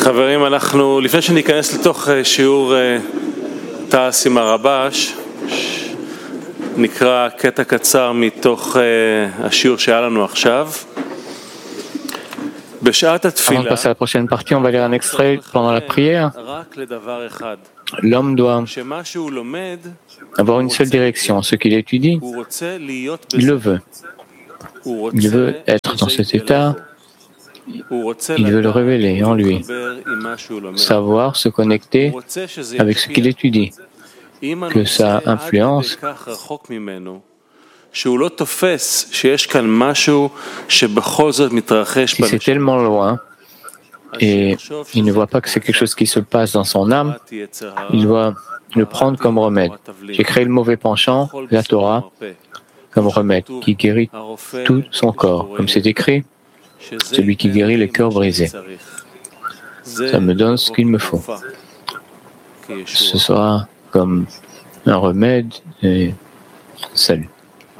חברים, לפני שניכנס לתוך שיעור תעש עם הרבש, נקרא קטע קצר מתוך השיעור שהיה לנו עכשיו. בשעת התפילה, Avant de passer à la prochaine partie, on va lire un extrait pendant la prière. L'homme doit avoir une seule direction. Ce qu'il étudie, il le veut. Il veut être dans cet état. Il veut le révéler en lui, savoir se connecter avec ce qu'il étudie, que ça influence. Si c'est tellement loin et il ne voit pas que c'est quelque chose qui se passe dans son âme, il doit le prendre comme remède. J'ai créé le mauvais penchant, la Torah, comme remède qui guérit tout son corps, comme c'est écrit. Celui qui guérit les cœurs brisés. Ça me donne ce qu'il me faut. Ce sera comme un remède et salut.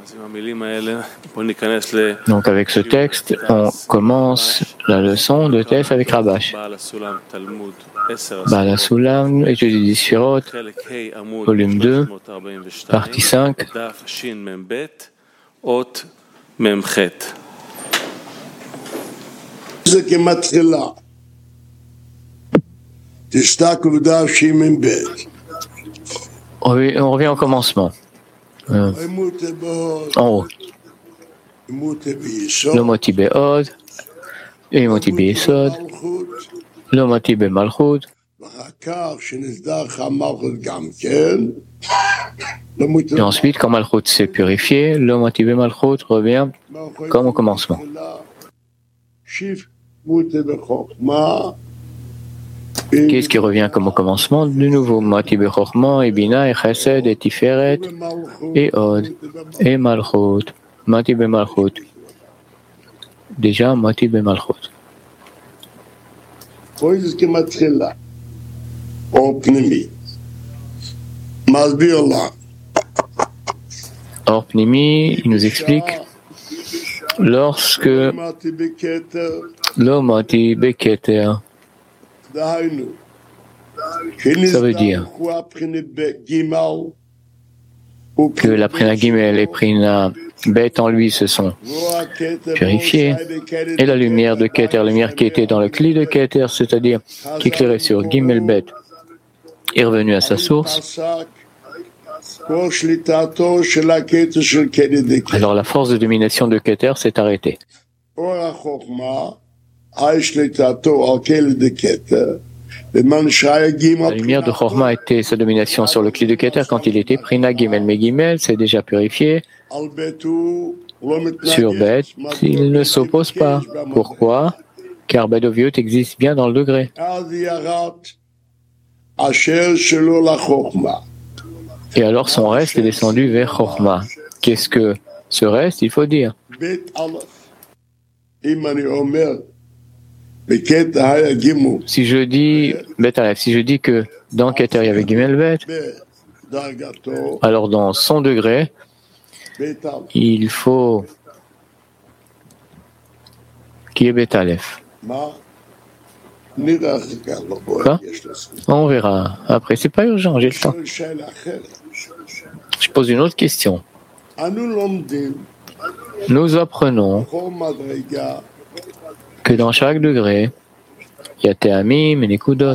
Donc avec ce texte, on commence la leçon de Tef avec Rabash. Baal HaSulam, étude des Sphirot, volume 2, partie 5. זה כמתחילה. תשתק ודף שימן בית. On revient au commencement. En haut. Le moti be'od, le moti be'yesod, le moti be'malchut. Et ensuite, quand malchut s'est purifié, le moti be'malchut revient comme au commencement. Qu'est-ce qui revient comme au commencement? De nouveau, Mati Bechorma, et Bina, et Chesed, et Tiferet, et Od, et Malchut, Mati Bemalchut. Déjà, Mati Bemalchut. Or, Pnimi, il nous explique lorsque l'Omati Beketer, ça veut dire que la Prina Gimel et Prina Bet en lui se sont purifiés, et la lumière de Keter, la lumière qui était dans le cli de Keter, c'est-à-dire qui éclairait sur Gimel Bet, est revenue à sa source. Alors la force de domination de Keter s'est arrêtée. La lumière de Chorma était sa domination sur le cli de Keter quand il était Prina Gimel. Mais Gimel s'est déjà purifié. Sur Bet, il ne s'oppose pas. Pourquoi? Car Bedoviut existe bien dans le degré. Et alors son reste est descendu vers Chorma. Qu'est-ce que ce reste? Il faut dire. Si je dis Bet Aleph, si je dis que dans Keter il y avait Gimel Bet, alors dans son degré, il faut qu'il y ait Bet Aleph. Quoi? On verra. Après, c'est pas urgent, j'ai le temps. Je pose une autre question. Nous apprenons que dans chaque degré, il y a Te'amim et Nekudot.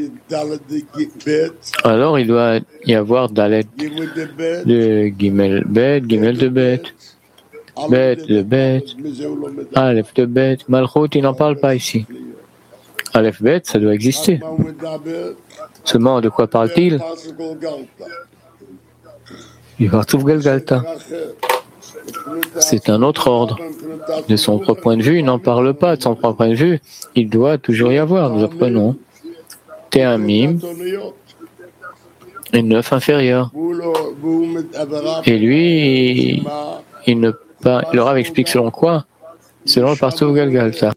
Alors, il doit y avoir Dalet de Gimel Bet, Gimel de Bet, Bet de Bet, Aleph de Bet, Malchut, il n'en parle pas ici. Aleph Bet, ça doit exister. Seulement, de quoi parle-t-il? Il va trouver Galgalta. C'est un autre ordre. De son propre point de vue, il n'en parle pas. De son propre point de vue, il doit toujours y avoir. Nous apprenons Te'amim et 9 inférieurs. Et lui, le Rav explique selon quoi? Selon le partout Galgalta.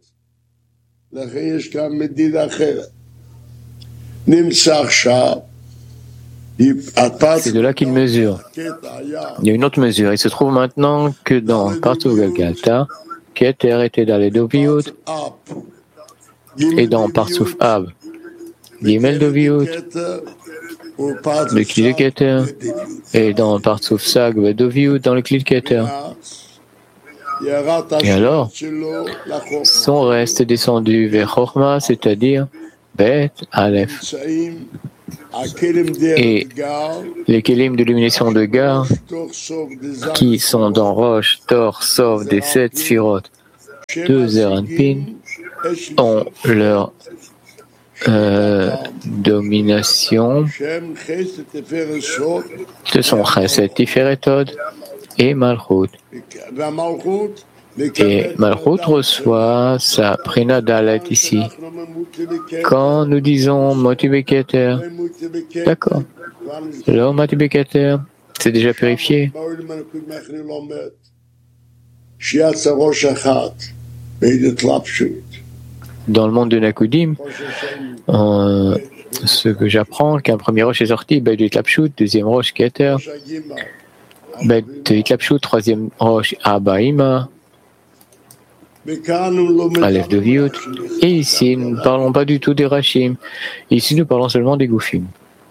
C'est de là qu'il mesure. Il y a une autre mesure. Il se trouve maintenant que dans Partout Galgalta, Keter était dans les Doviot, et dans Parsouf Ab, Gimel Doviut, le Kli de Keter, et dans Partsouf Sag Doviut, dans le Kli de Keter. Et alors, son reste est descendu vers Chorma, c'est-à-dire Bet, Aleph. Et les Kélim d'illumination de Gar, qui sont dans Roche, Tor, Sov, des 7 Sphirot, 2 Zeranpin, ont leur domination. Ce sont Chesed, Tiferet, Hod et Malchut. Et Malchut reçoit sa Prina Dalet ici. Quand nous disons Moti Beketer, d'accord, alors Moti Beketer, c'est déjà purifié. Dans le monde de Nakudim, ce que j'apprends, qu'un premier roche est sorti, Bet Itlapshut, deuxième roche Keter, Bet Itlapshut, troisième roche Abaïma, Aleph de Viut. Et ici, nous ne parlons pas du tout des Rachim. Ici, nous parlons seulement des Goufim.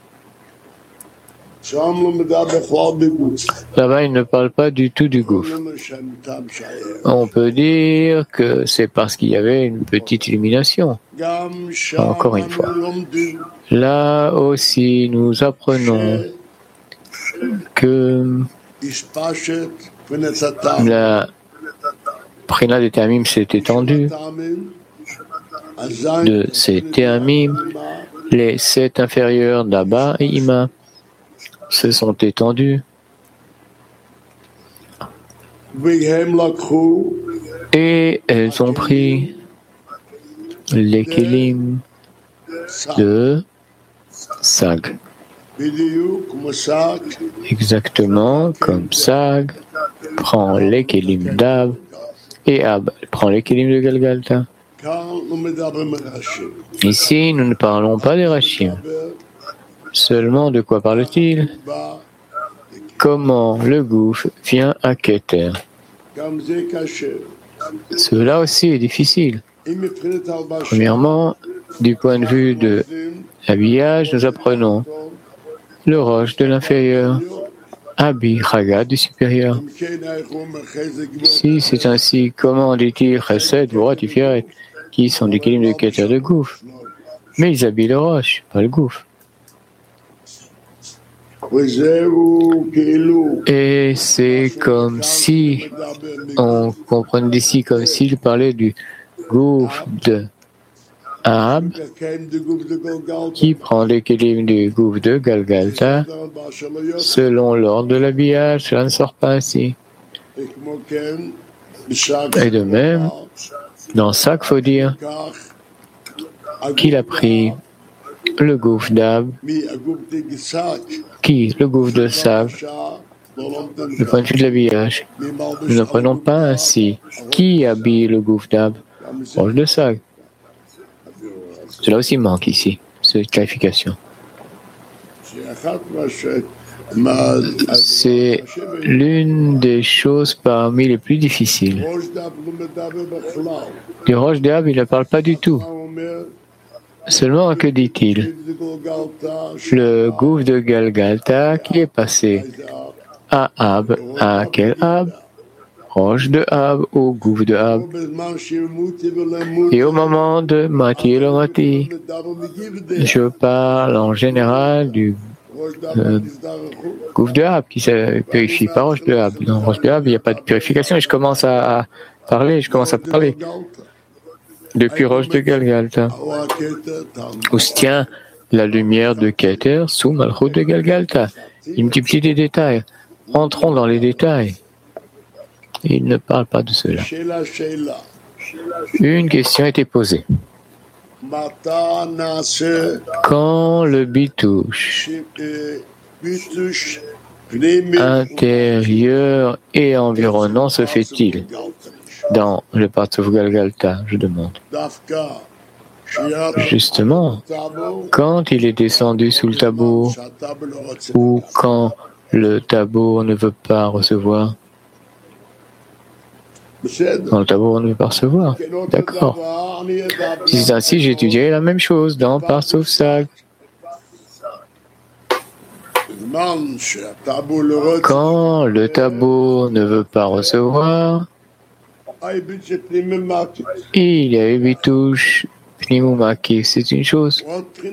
Là-bas, il ne parle pas du tout du gouffre. On peut dire que c'est parce qu'il y avait une petite illumination. Encore une fois. Là aussi, nous apprenons que la Prina des Théamim s'est étendue. De ces Théamim, les 7 inférieurs d'Abba et Ima se sont étendus. Et elles ont pris les Kélim de Sag. Exactement comme Sag prend les Kélim d'Ab et Ab prend les Kélim de Galgalta. Ici, nous ne parlons pas des Rachim. Seulement, de quoi parle-t-il? Comment le gouffre vient à Keter? Cela aussi est difficile. Premièrement, du point de vue de l'habillage, nous apprenons le roche de l'inférieur, Abi Chaga du supérieur. Si c'est ainsi, comment dit-il Chesed, Vorat, Tiferet, qui sont des Kélim de Keter de gouffre? Mais ils habillent le roche, pas le gouffre. Et c'est comme si, on comprend d'ici comme s'il parlait du gouffre de Ab, qui prend les kélim du gouffre de Galgalta, selon l'ordre de l'habillage, cela ne sort pas ainsi. Et de même, dans ça qu'il faut dire qu'il a pris le gouffre d'Ab, qui, le gouffre de Sag, le point de vue de l'habillage. Nous ne prenons pas ainsi. Qui habille le gouffre d'Ab? Roche de Sag. Cela aussi manque ici, cette clarification. C'est l'une des choses parmi les plus difficiles. Du roche d'Ab, il ne parle pas du tout. Seulement, que dit-il? Le gouffre de Galgalta qui est passé à Ab. À quel Ab? Roche de Ab au gouffre de Ab. Et au moment de Mati Elomati, je parle en général du gouffre de Ab qui se purifie par Roche de Ab. Dans Roche de Ab, il n'y a pas de purification et je commence à parler. Depuis Roche de Galgalta, où se tient la lumière de Keter sous Malchut de Galgalta. Il multiplie des détails. Entrons dans les détails. Il ne parle pas de cela. Une question a été posée. Quand le bitouche intérieur et environnant se fait-il dans le Partsouf Galgalta, je demande. Justement, quand il est descendu sous le tabou, ou quand le tabou ne veut pas recevoir, Dans le tabor, on ne veut pas recevoir. D'accord. Si c'est ainsi, j'étudierai la même chose dans Parsouf Sag. Quand le tabor ne veut pas recevoir, il y a eu bitouche, pnimumaki, c'est une chose.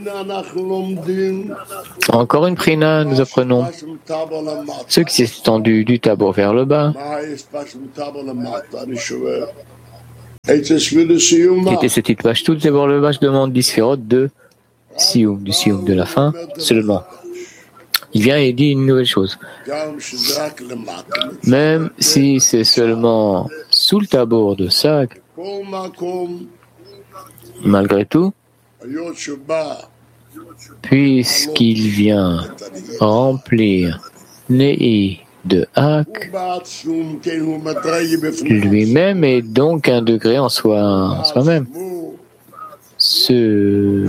Encore une prina, nous apprenons. Ce qui s'est étendu du tabor vers le bas. Était ce titre page tout d'abord le bas, je demande d'Isphérot de Sioum, du Sioum de la fin seulement. Il vient et dit une nouvelle chose. Même si c'est seulement sous le tabor de Sag, malgré tout, puisqu'il vient remplir Nei de Hak, lui-même est donc un degré en soi-même. Ce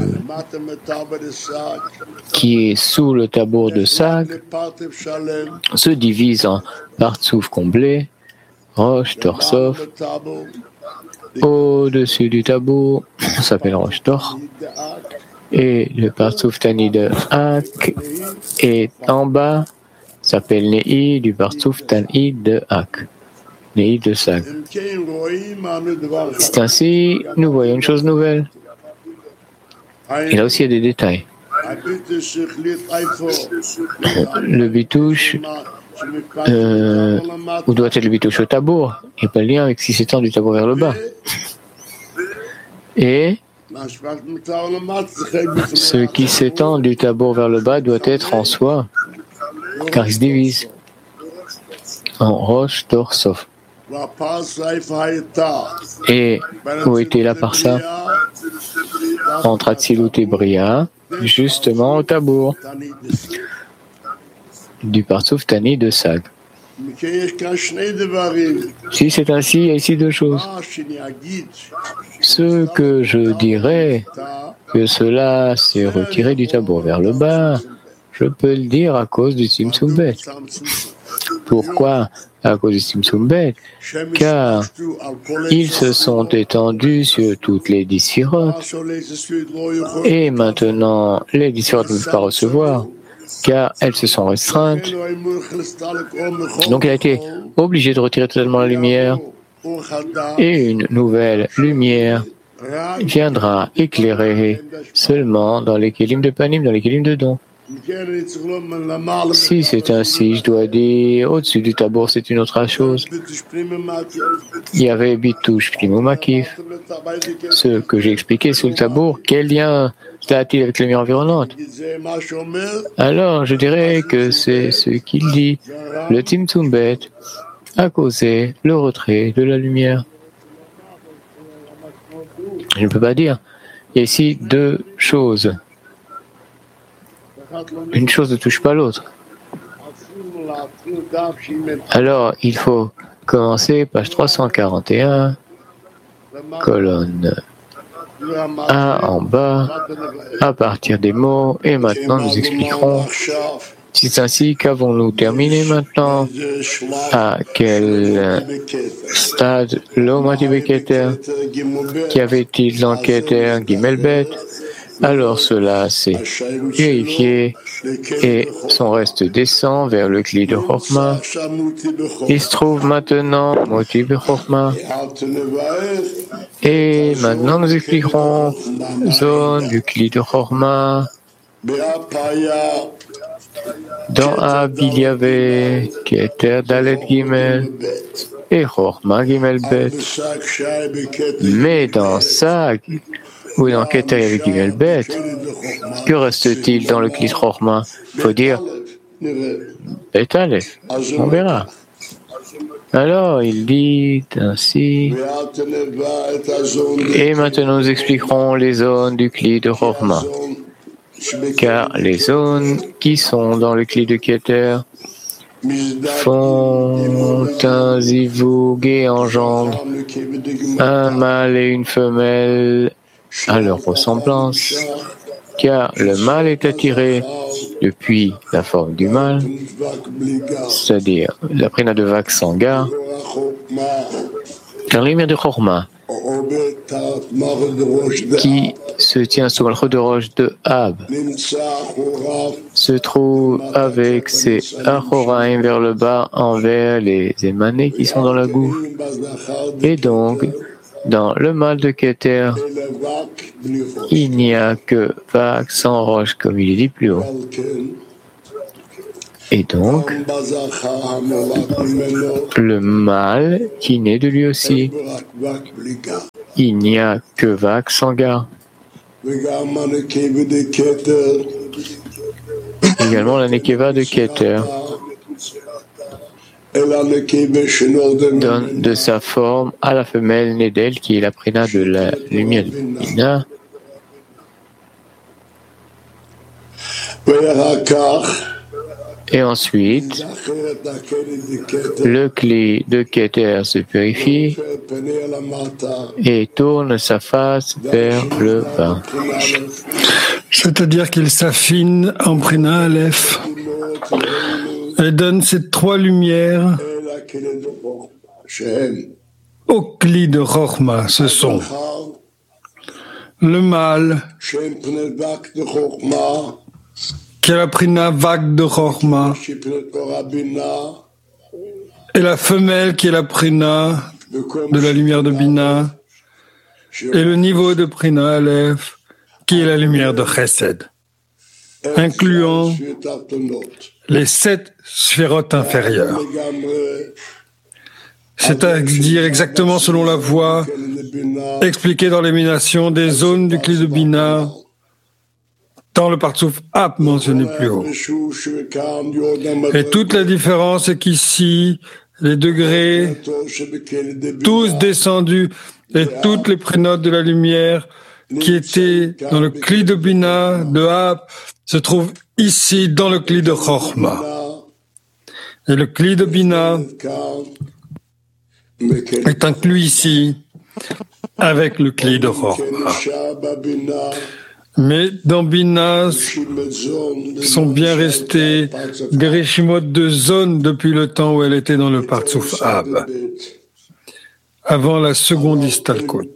qui est sous le tabor de Sag se divise en Partsouf comblé, Rosh Torsov. Au-dessus du tabor, on s'appelle Rosh Tor. Et le Partsouf Tani de Hak est en bas, s'appelle Nei du Partsouf Tani de Hak. Nei de Sag. C'est ainsi, nous voyons une chose nouvelle. Et là aussi, il y a des détails. Le bitouche, où doit être le bitouche au tabor? Il n'y a pas de lien avec si s'étend du tabor vers le bas. Et ce qui s'étend du tabor vers le bas doit être en soi, car il se divise en Rosh Torsov. Et où était la parsa? Entre Atzilut et Bria, justement au tabor du Partsouf Tani de Sag. Si c'est ainsi, il y a ici deux choses. Ce que je dirais que cela s'est retiré du tabor vers le bas, je peux le dire à cause du Tzimtzum Bet. Pourquoi à cause du Tzimtzum Bet? Car ils se sont étendus sur toutes les 10 sfirotes. Et maintenant, les 10 sfirotes ne peuvent pas recevoir, car elles se sont restreintes. Donc il a été obligé de retirer totalement la lumière. Et une nouvelle lumière viendra éclairer seulement dans les kélim de panim, dans les kélim de don. Si c'est ainsi, je dois dire, au-dessus du tabor, c'est une autre chose. Il y avait bitouche, pnimoumakif. Ce que j'ai expliqué sous le tabor, quel lien a-t-il avec la lumière environnante? Alors, je dirais que c'est ce qu'il dit. Le Tzimtzum Bet a causé le retrait de la lumière. Je ne peux pas dire. Il y a ici deux choses. Une chose ne touche pas l'autre. Alors, il faut commencer page 341, colonne A en bas, à partir des mots, et maintenant nous expliquerons. C'est ainsi qu'avons-nous terminé maintenant? À quel stade l'Omati Beketer? Qu'y avait-il dans Keter Gimelbet? Alors cela s'est purifié et son reste descend vers le Kli de Chokma. Il se trouve maintenant Moti Bechokma. Et maintenant nous expliquerons zone du Kli de Chokma. Dans Ab, il y avait Keter Dalet Gimel et Chokma Gimel Bet. Mais dans Sag, ou dans Keter il y avait Gimel Bet, que reste-t-il dans le Kli de Chokma? Il faut dire Bet Aleph. On verra. Alors, il dit ainsi. Et maintenant, nous expliquerons les zones du Kli de Chokma. Car les zones qui sont dans le Kli de Keter font un zivug et engendrent un mâle et une femelle à leur ressemblance, car le mâle est attiré depuis la forme du mâle, c'est-à-dire la prina de Vak Sanga, Car la lumière de Chorma, qui se tient sous le de roche de Ab, se trouve avec ses Achoraim vers le bas envers les émanés qui sont dans la goutte. Et donc, dans le mal de Keter, il n'y a que vague sans roche, comme il est dit plus haut. Et donc, le mal qui naît de lui aussi, il n'y a que vague sans gare. Également la Nekeva de Keter donne de sa forme à la femelle née d'elle, qui est la prina de la lumière de Bina. Et ensuite, le cli de Keter se purifie et tourne sa face vers le bas. C'est-à-dire qu'il s'affine en Prina Aleph et donne ces trois lumières au cli de Chochma. Ce sont le mâle, qui est la Prina vague de Chochma, et la femelle qui est la Prina de la lumière de Bina, et le niveau de Prina Aleph qui est la lumière de Chesed, incluant les 7 sphérotes inférieures. C'est-à-dire exactement selon la voie expliquée dans l'élimination des zones du cli de Bina dans le Partsouf Ab mentionné plus haut. Et toute la différence est qu'ici, les degrés, tous descendus, et toutes les prénotes de la lumière qui étaient dans le cli de Bina, de Ab, se trouvent ici dans le cli de Chochma. Et le cli de Bina est inclus ici avec le cli de Chochma. Mais dans Bina sont bien restés des réchimot de zones depuis le temps où elle était dans le Partsouf Ab, avant la seconde Istalkut.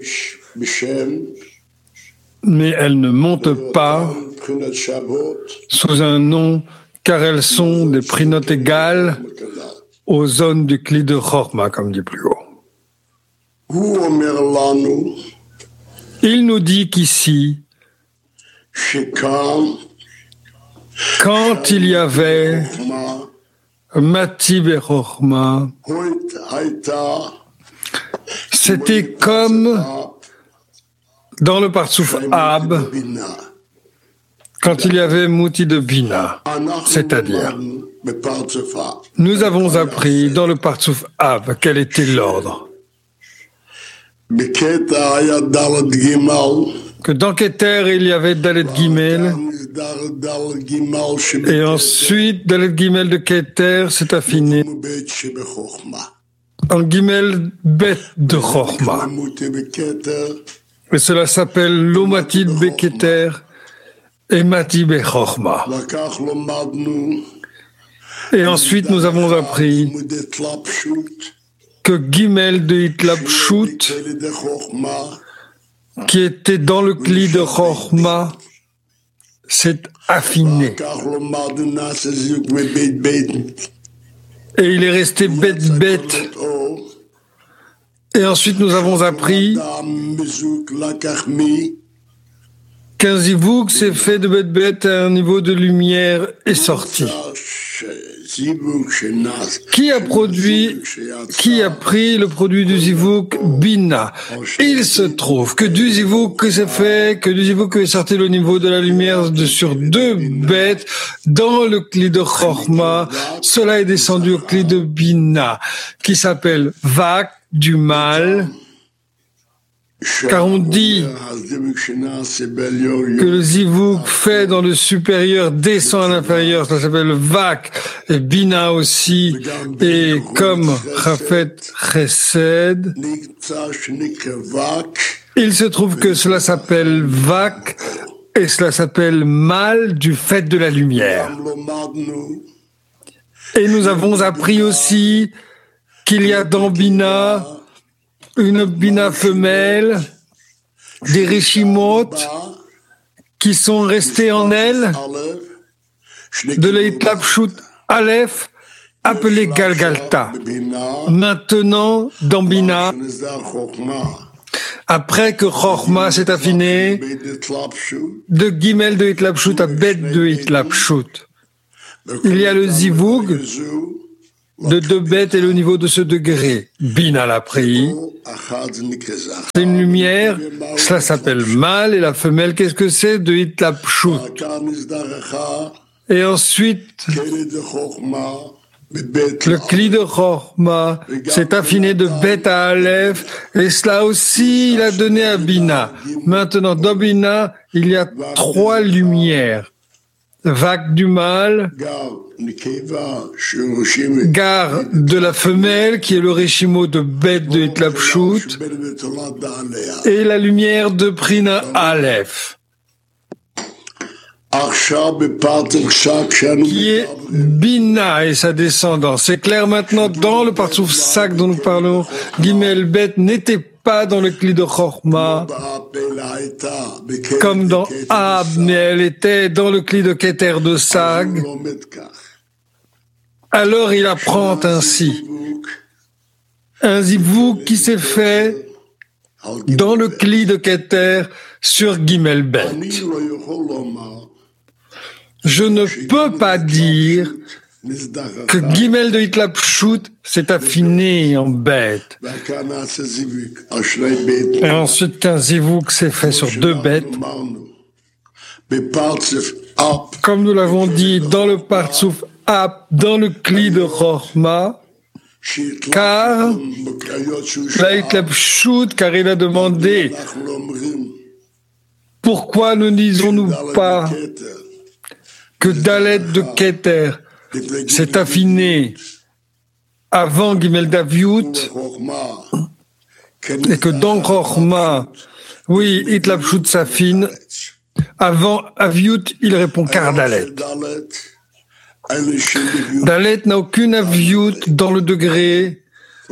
Mais elles ne montent pas sous un nom, car elles sont des prinotes égales aux zones du cli de Chochma, comme dit plus haut. Il nous dit qu'ici, quand il y avait Matib et Chochma, c'était comme dans le Partsouf Ab, quand il y avait Mouti de Bina, c'est-à-dire, nous avons appris dans le Partsouf Ab quel était l'ordre. Que dans Keter, il y avait Dalet Gimel, et ensuite, Dalet Gimel de Keter s'est affiné en Gimel Bet de Chochma. Et cela s'appelle l'Omatid Beketer et Mati Bechochma. Et ensuite, nous avons appris que Gimel de Hitlapshut, qui était dans le cli de Chochma, s'est affiné. Et il est resté bet. Et ensuite, nous avons appris qu'un zivouk s'est fait de bet à un niveau de lumière est sorti. Qui a pris le produit du zivouk? Bina. Il se trouve que du zivouk est sorti le niveau de la lumière sur 2 bêtes dans le cli de Chochma, cela est descendu au cli de Bina, qui s'appelle Vak du mal, car on dit que le zivouk fait dans le supérieur descend à l'inférieur, ça s'appelle Vak, et Bina aussi, et comme Chafet Chesed, il se trouve que cela s'appelle Vak, et cela s'appelle mal du fait de la lumière. Et nous avons appris aussi qu'il y a dans Bina une bina femelle, des rishimot qui sont restés en elle, de l'Eitlapshut Aleph, appelé Galgalta. Maintenant, dans Bina, après que Chochma s'est affiné, de Gimel de Eitlapshut à Bet de Eitlapshut, il y a le Zivug de deux bêtes et le niveau de ce degré. Bina l'a pris. C'est une lumière, cela s'appelle mâle, et la femelle, qu'est-ce que c'est? De Eitlapshut. Et ensuite, le Kli de Chochma s'est affiné de Bet à Aleph, et cela aussi, il a donné à Bina. Maintenant, dans Bina, il y a trois lumières. Vague du mâle, gare de la femelle, qui est le Rishimo de Bet de Eitlapshut, et la lumière de Prina Aleph, qui est Bina et sa descendance. C'est clair maintenant, dans le Partsouf Sak dont nous parlons, Gimel Bet n'était pas dans le Kli de Chochma, comme dans Ab, mais elle était dans le Kli de Keter de Sag. Alors il apprend ainsi un zivug qui s'est fait dans le Kli de Keter sur Gimel Bet. Je ne peux pas dire que Gimel de Eitlapshut s'est affiné en bête. Et ensuite qu'un zivug s'est fait sur deux bêtes. Comme nous l'avons dit dans le Partsouf Ap, dans le Kli de Chochma, car car il a demandé pourquoi ne disons-nous pas que Dalet de Keter s'est affiné avant Gimel d'Aviut, et que dans Chochma, oui, Eitlapshut s'affine, avant Aviut, il répond car Dalet. Dalet n'a aucune Aviut dans le degré.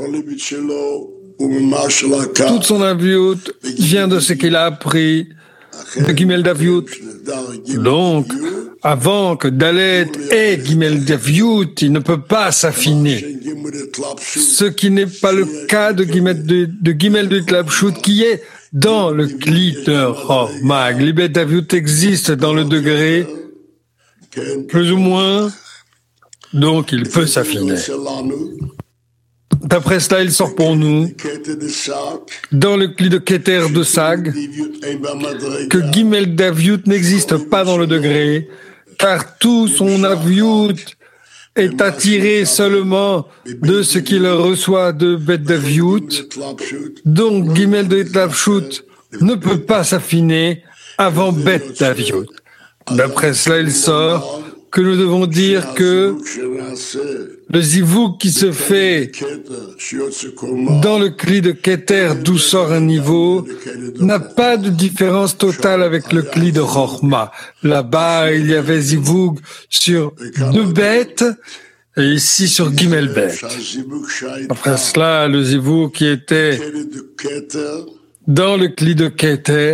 Toute son Aviut vient de ce qu'il a appris de Gimel d'Aviut. Donc, avant que Dalet ait Gimel d'Aviut, il ne peut pas s'affiner. Ce qui n'est pas le cas de Gimel de Eitlapshut, qui est dans le Kli de Chochma. Gimel d'Aviut existe dans le degré, plus ou moins, donc il peut s'affiner. D'après cela, il sort pour nous, dans le Kli de Keter de Sag, que Gimel d'Aviut n'existe pas dans le degré, car tout son Aviut est attiré seulement de ce qu'il reçoit de Bet d'Aviut. Donc, Gimel de Eitlapshut ne peut pas s'affiner avant Bet d'Aviut. D'après cela, il sort que nous devons dire que le zivug qui se fait dans le Kli de Keter, d'où sort un niveau, n'a pas de différence totale avec le Kli de Chochma. Là-bas, il y avait zivug sur deux bêtes, et ici sur Gimel Bet. Après cela, le zivug qui était dans le Kli de Keter,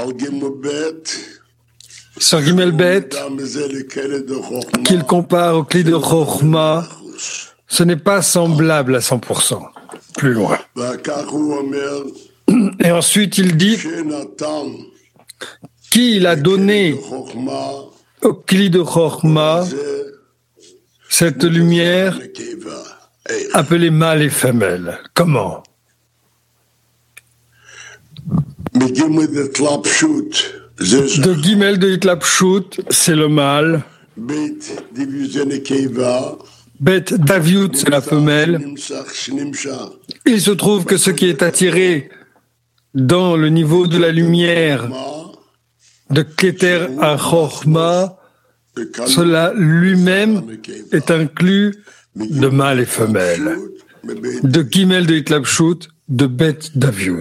sur Gimel Bet, qu'il compare au Kli de Chochma, ce n'est pas semblable à 100%. Plus loin. Et ensuite, il dit qu'il a donné au Kli de Chochma cette lumière appelée mâle et femelle. Comment? De Gimel de Eitlapshut, c'est le mâle. Bet d'Aviut, c'est la femelle. Il se trouve que ce qui est attiré dans le niveau de la lumière de Keter à Chochma, cela lui-même est inclus de mâle et femelle. De Gimel de Eitlapshut, de Bet d'Aviut.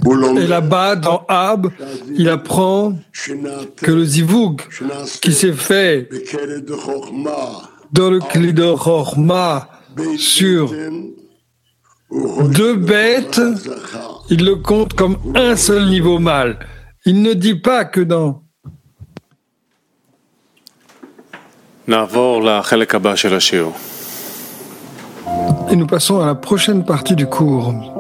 Et là-bas, dans Ab, il apprend que le zivug qui s'est fait dans le Kli de Chorma sur 2 bêtes, il le compte comme un seul niveau mâle. Il ne dit pas que dans... נעבור לחלק הבא של השיעור. Et nous passons à la prochaine partie du cours.